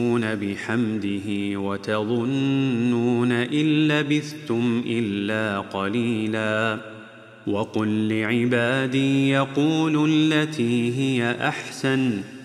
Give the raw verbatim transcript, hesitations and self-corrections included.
بحمده وتظنون إن لبثتم إلا قليلا. وقل لعبادي يقولوا التي هي أحسن